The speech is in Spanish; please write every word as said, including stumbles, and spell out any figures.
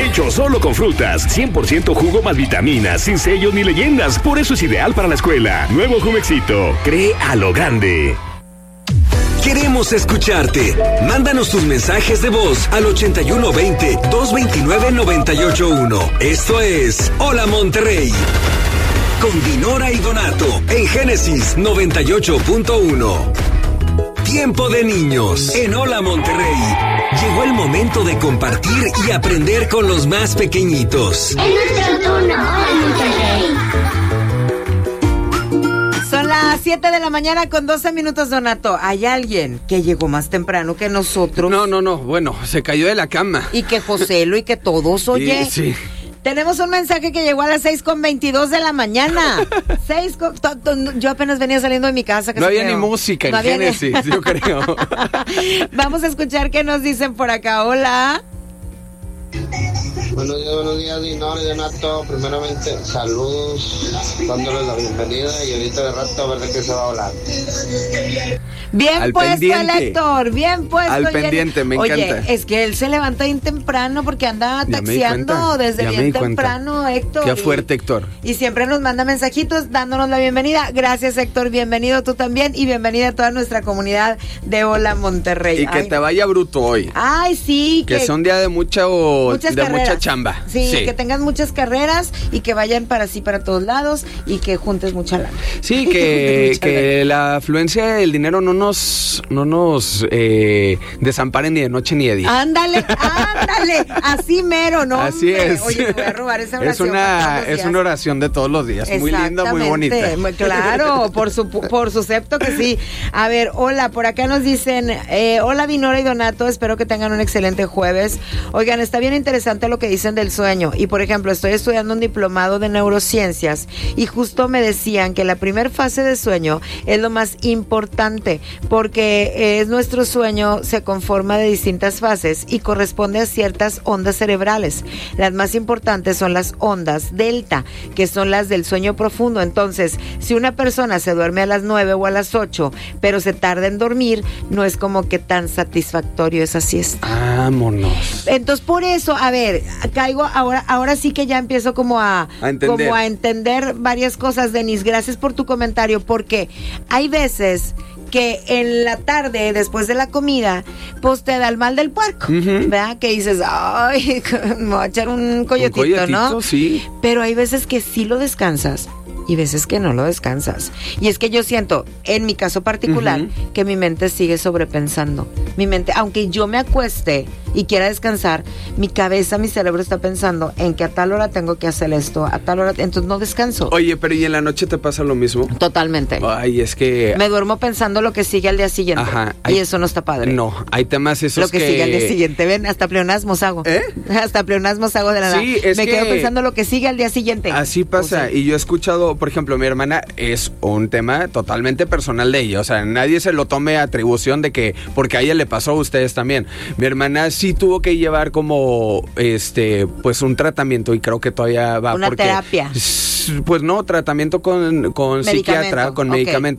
Hecho solo con frutas, cien por ciento jugo más vitaminas, sin sellos ni leyendas. Por eso es ideal para la escuela. Nuevo Jumexito, cree a lo grande. Queremos escucharte. Mándanos tus mensajes de voz al ochenta y uno veinte, doscientos veintinueve, noventa y ocho uno. Esto es Hola Monterrey. Con Dinora y Donato en Génesis noventa y ocho punto uno. Tiempo de niños en Hola Monterrey. Llegó el momento de compartir y aprender con los más pequeñitos. Es nuestro turno, Hola Monterrey. Son las siete de la mañana con doce minutos, Donato. ¿Hay alguien que llegó más temprano que nosotros? No, no, no. Bueno, se cayó de la cama. Y que Joselo y que todos, oye. Sí, sí. Tenemos un mensaje que llegó a las seis con veintidós de la mañana. seis con, to, to, yo apenas venía saliendo de mi casa. Que no había creo. ni música no en Génesis, ni... yo creo. Vamos a escuchar qué nos dicen por acá. Hola. Buenos días, buenos días, Dinora y Donato. Primeramente, saludos, dándoles la bienvenida y ahorita de rato a ver de qué se va a hablar. Bien Al puesto pendiente. el Héctor, bien puesto. Al Jenny. pendiente, me Oye, encanta. es que él se levanta bien temprano porque anda Ya me di taxiando cuenta, desde ya me bien di cuenta. temprano, Héctor. Qué y- fuerte, Héctor. Y siempre nos manda mensajitos dándonos la bienvenida. Gracias, Héctor. Bienvenido tú también. Y bienvenida a toda nuestra comunidad de Hola Monterrey. Y que Ay, te vaya bruto hoy. Ay, sí. Que sea un día de mucha o muchas de carreras. mucha chamba. Sí, que tengas muchas carreras y que vayan para sí, para todos lados y que juntes mucha lana. Sí, que, que la afluencia del dinero no nos, no nos eh, desampare ni de noche ni de día. Ándale, ándale, así mero, ¿no? Así hombre? es. Oye, me voy a robar esa oración. Es una, para todos los es días. una oración de todos los días. Muy linda, muy bonita. Exactamente, claro, por su por su septo que sí. A ver, hola, por acá nos dicen, eh, hola Dinora y Donato, espero que tengan un excelente jueves. Oigan, está bien interesante lo que dicen del sueño. Y por ejemplo, estoy estudiando un diplomado de neurociencias y justo me decían que la primera fase de sueño es lo más importante porque es nuestro sueño se conforma de distintas fases y corresponde a ciertas ondas cerebrales. Las más importantes son las ondas delta, que son las del sueño profundo. Entonces, si una persona se duerme a las nueve o a las ocho, pero se tarda en dormir, no es como que tan satisfactorio esa siesta. Vámonos. Entonces, por eso, a ver, caigo ahora, ahora sí que ya empiezo como a, A entender. como a entender varias cosas, Denis. Gracias por tu comentario, porque hay veces que en la tarde, después de la comida, pues te da el mal del puerco, Ujú. ¿verdad? Que dices, ay, me voy a echar un coyotito, Un coyotito, ¿no? sí. Pero hay veces que sí lo descansas y veces que no lo descansas. Y es que yo siento, en mi caso particular, Ujú. que mi mente sigue sobrepensando. Mi mente, aunque yo me acueste y quiera descansar, mi cabeza, mi cerebro está pensando en que a tal hora tengo que hacer esto, a tal hora, entonces no descanso. Oye, pero ¿y en la noche te pasa lo mismo? Totalmente. Ay, es que... Me duermo pensando lo que sigue al día siguiente. Ajá, y hay- eso no está padre. No, hay temas esos Lo que, sigue al día siguiente. Ven, hasta pleonasmos hago. ¿Eh? Hasta pleonasmos hago de la nada. Sí, es Me que- quedo pensando lo que sigue al día siguiente. Así pasa, O sea, y yo he escuchado, por ejemplo, mi hermana es un tema totalmente personal de ella, o sea, nadie se lo tome atribución de que, porque a ella le pasó, a ustedes también. Mi hermana sí tuvo que llevar como, este, pues un tratamiento y creo que todavía va. Una porque, terapia. Pues no, tratamiento con, con Medicamento, psiquiatra, con ok. medicamento.